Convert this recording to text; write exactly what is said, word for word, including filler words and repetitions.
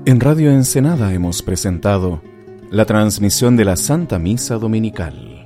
En Radio Ensenada hemos presentado la transmisión de la Santa Misa Dominical.